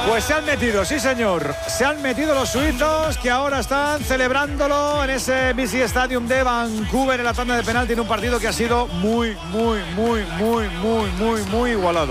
Pues se han metido, sí señor. Se han metido los suizos, que ahora están celebrándolo en ese BC Stadium de Vancouver en la tanda de penalti, en un partido que ha sido muy igualado.